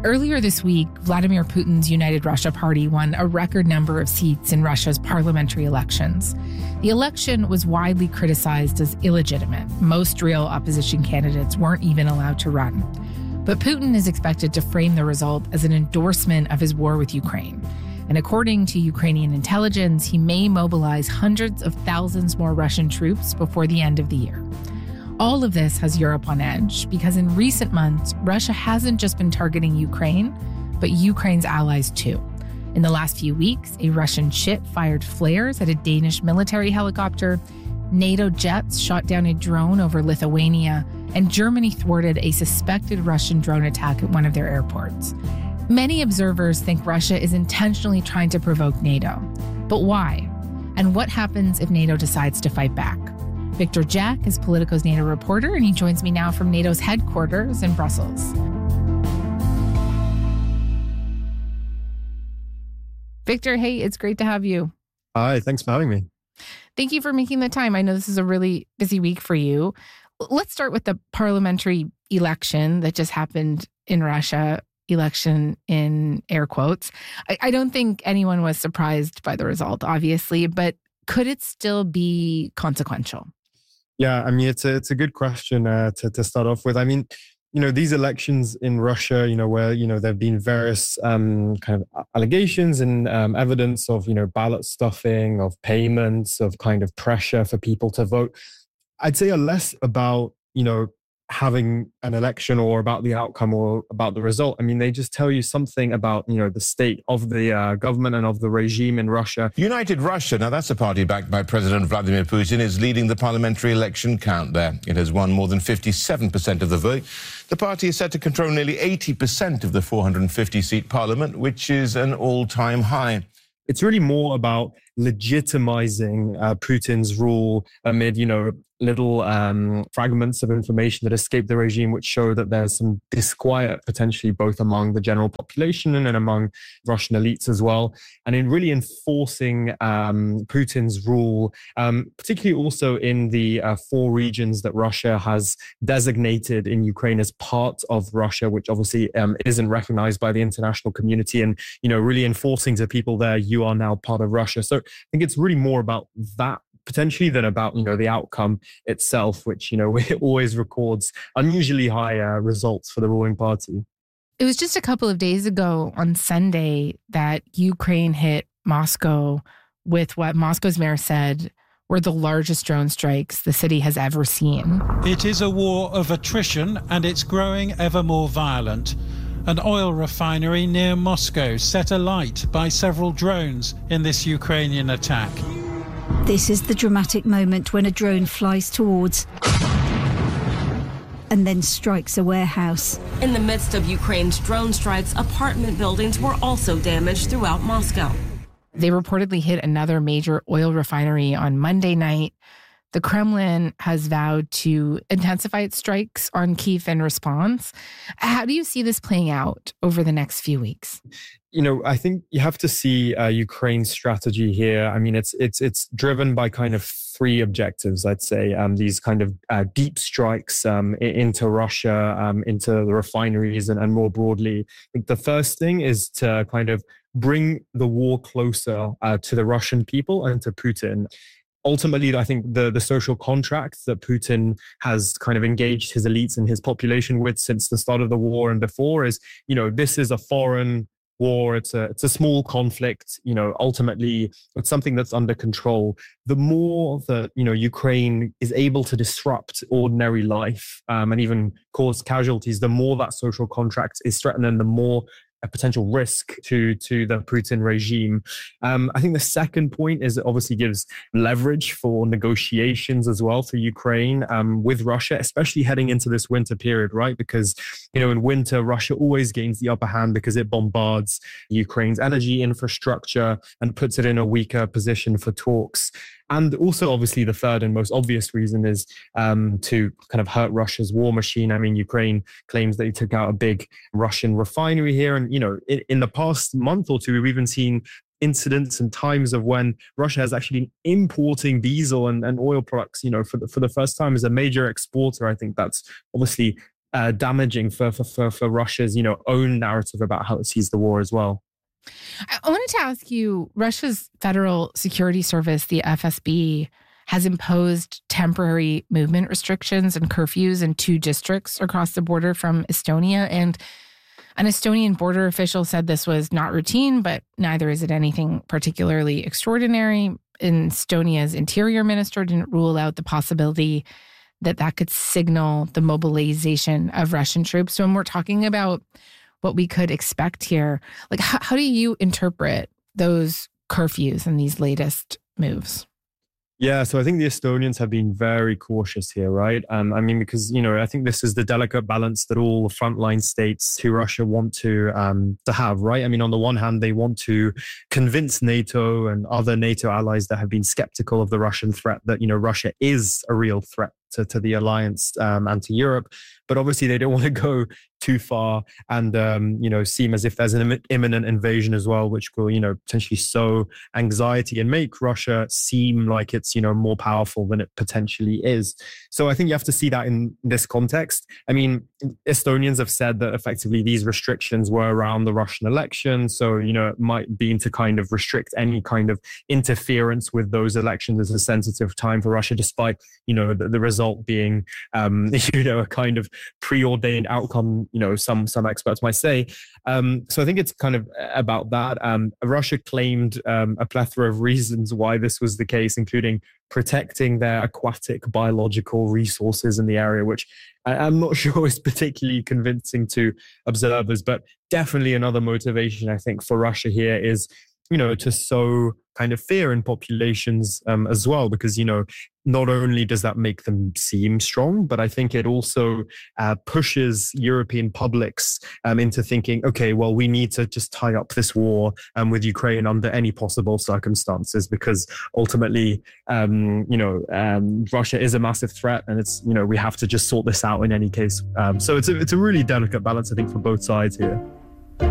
Earlier this week, Vladimir Putin's United Russia Party won a record number of seats in Russia's parliamentary elections. The election was widely criticized as illegitimate. Most real opposition candidates weren't even allowed to run. But Putin is expected to frame the result as an endorsement of his war with Ukraine. And according to Ukrainian intelligence, he may mobilize hundreds of thousands more Russian troops before the end of the year. All of this has Europe on edge because in recent months, Russia hasn't just been targeting Ukraine, but Ukraine's allies too. In the last few weeks, a Russian ship fired flares at a Danish military helicopter, NATO jets shot down a drone over Lithuania, and Germany thwarted a suspected Russian drone attack at one of their airports. Many observers think Russia is intentionally trying to provoke NATO. But why? And what happens if NATO decides to fight back? Victor Jack is Politico's NATO reporter, and he joins me now from NATO's headquarters in Brussels. Victor, hey, it's great to have you. Hi, thanks for having me. Thank you for making the time. I know this is a really busy week for you. Let's start with the parliamentary election that just happened in Russia. Election in air quotes. I don't think anyone was surprised by the result, obviously, but could it still be consequential? Yeah, I mean, it's a good question to start off with. I mean, these elections in Russia, where, there have been various kind of allegations and evidence of, ballot stuffing, of payments, of kind of pressure for people to vote, I'd say are less about, having an election or about the outcome or about the result. I mean, they just tell you something about, the state of the government and of the regime in Russia. United Russia, now that's a party backed by President Vladimir Putin, is leading the parliamentary election count there. It has won more than 57% of the vote. The party is set to control nearly 80% of the 450-seat parliament, which is an all-time high. It's really more about legitimizing Putin's rule amid, little fragments of information that escape the regime, which show that there's some disquiet potentially both among the general population and among Russian elites as well. And in really enforcing Putin's rule, particularly also in the 4 regions that Russia has designated in Ukraine as part of Russia, which obviously isn't recognized by the international community, and, really enforcing to people there, you are now part of Russia. So I think it's really more about that potentially than about, the outcome itself, which, it always records unusually high results for the ruling party. It was just a couple of days ago on Sunday that Ukraine hit Moscow with what Moscow's mayor said were the largest drone strikes the city has ever seen. It is a war of attrition and it's growing ever more violent. An oil refinery near Moscow set alight by several drones in this Ukrainian attack. This is the dramatic moment when a drone flies towards and then strikes a warehouse. In the midst of Ukraine's drone strikes, apartment buildings were also damaged throughout Moscow. They reportedly hit another major oil refinery on Monday night. The Kremlin has vowed to intensify its strikes on Kyiv in response. How do you see this playing out over the next few weeks? I think you have to see Ukraine's strategy here. I mean, it's driven by kind of 3 objectives, I'd say. These kind of deep strikes into Russia, into the refineries, and more broadly. I think the first thing is to kind of bring the war closer to the Russian people and to Putin. Ultimately, I think the social contract that Putin has kind of engaged his elites and his population with since the start of the war and before is, this is a foreign war. It's a small conflict. Ultimately, it's something that's under control. The more that, Ukraine is able to disrupt ordinary life and even cause casualties, the more that social contract is threatened and the more a potential risk to the Putin regime. I think the second point is it obviously gives leverage for negotiations as well for Ukraine with Russia, especially heading into this winter period, right? Because, in winter, Russia always gains the upper hand because it bombards Ukraine's energy infrastructure and puts it in a weaker position for talks. And also, obviously, the third and most obvious reason is to kind of hurt Russia's war machine. I mean, Ukraine claims that they took out a big Russian refinery here. And, in the past month or two, we've even seen incidents and times of when Russia has actually been importing diesel and oil products, for the first time as a major exporter. I think that's obviously damaging for Russia's, own narrative about how it sees the war as well. I wanted to ask you, Russia's Federal Security Service, the FSB, has imposed temporary movement restrictions and curfews in 2 districts across the border from Estonia. And an Estonian border official said this was not routine, but neither is it anything particularly extraordinary. And Estonia's interior minister didn't rule out the possibility that could signal the mobilization of Russian troops. So when we're talking about what we could expect here, like how do you interpret those curfews and these latest moves? Yeah, so I think the Estonians have been very cautious here, right? Because, I think this is the delicate balance that all the frontline states to Russia want to have, right? I mean, on the one hand, they want to convince NATO and other NATO allies that have been skeptical of the Russian threat that, Russia is a real threat to the alliance and to Europe. But obviously, they don't want to go too far and, seem as if there's an imminent invasion as well, which will, potentially sow anxiety and make Russia seem like it's, more powerful than it potentially is. So I think you have to see that in this context. I mean, Estonians have said that effectively these restrictions were around the Russian election. So, it might be to kind of restrict any kind of interference with those elections as a sensitive time for Russia, despite, the result being, a kind of preordained outcome, some experts might say. So I think it's kind of about that. Russia claimed a plethora of reasons why this was the case, including protecting their aquatic biological resources in the area, which I'm not sure is particularly convincing to observers, but definitely another motivation, I think, for Russia here is, to sow kind of fear in populations as well, because, not only does that make them seem strong, but I think it also pushes European publics into thinking, okay, well, we need to just tie up this war with Ukraine under any possible circumstances, because ultimately, Russia is a massive threat, and it's, we have to just sort this out in any case. So it's a really delicate balance, I think, for both sides here.